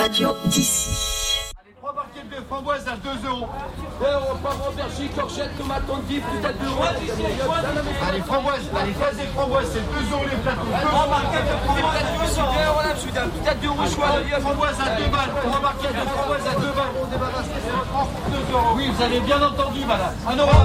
radio d'ici. Allez, 3 barquettes de framboises à 2 €. Poivre, persil, courgette, tomate, endive, peut-être 2 €. Allez, framboises, allez, fraises et framboises, c'est 2 € les plateaux. 3 barquettes de framboises, peut-être 2 € choix. Framboises à 2 balles, 3 barquettes de framboises à 2 balles. On débarrasse les 2 €. Oui, vous avez bien entendu, madame. 1 €.